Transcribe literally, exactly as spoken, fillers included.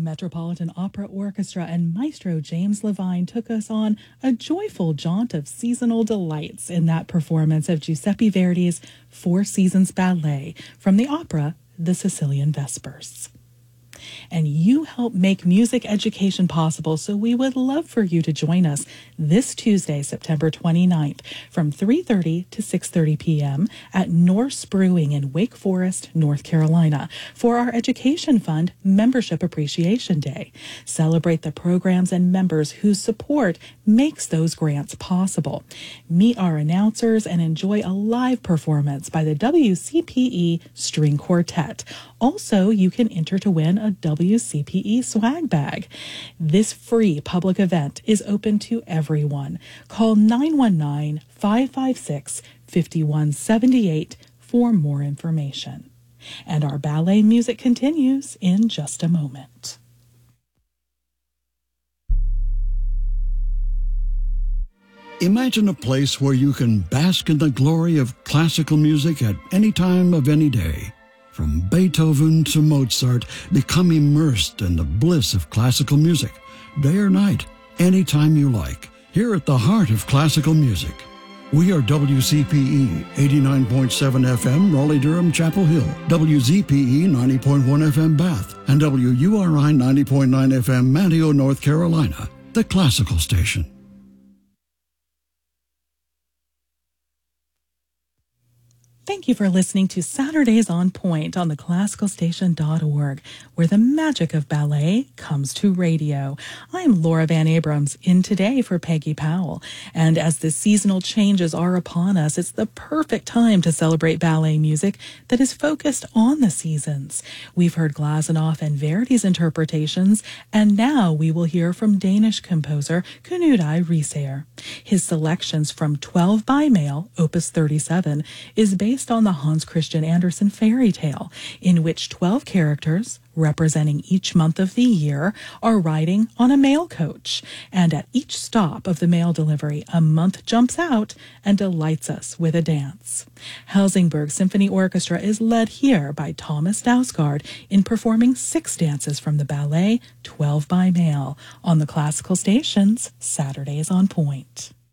Metropolitan Opera Orchestra and Maestro James Levine took us on a joyful jaunt of seasonal delights in that performance of Giuseppe Verdi's Four Seasons Ballet from the opera The Sicilian Vespers. And you help make music education possible, so we would love for you to join us this Tuesday, September twenty-ninth, from three thirty to six thirty p.m. at Norse Brewing in Wake Forest, North Carolina, for our Education Fund Membership Appreciation Day. Celebrate the programs and members whose support makes those grants possible. Meet our announcers and enjoy a live performance by the W C P E String Quartet. Also, you can enter to win a W C P E swag bag. This free public event is open to everyone. Call nine one nine, five five six, five one seven eight for more information. And our ballet music continues in just a moment. Imagine a place where you can bask in the glory of classical music at any time of any day. From Beethoven to Mozart, become immersed in the bliss of classical music, day or night, anytime you like, here at the heart of classical music. We are W C P E eighty-nine point seven F M, Raleigh-Durham, Chapel Hill, W Z P E ninety point one F M, Bath, and W U R I ninety point nine F M, Manteo, North Carolina, the classical station. Thank you for listening to Saturdays on Point on the classical station dot org, where the magic of ballet comes to radio. I'm Laura Van Abrams, in today for Peggy Powell. And as the seasonal changes are upon us, it's the perfect time to celebrate ballet music that is focused on the seasons. We've heard Glazunov and Verdi's interpretations, and now we will hear from Danish composer Knudai Riisager. His selections from twelve by Mail, Opus thirty-seven, is based based on the Hans Christian Andersen fairy tale, in which twelve characters, representing each month of the year, are riding on a mail coach. And at each stop of the mail delivery, a month jumps out and delights us with a dance. Helsingborg Symphony Orchestra is led here by Thomas Dausgaard in performing six dances from the ballet twelve by Mail on the classical station's Saturdays on Point.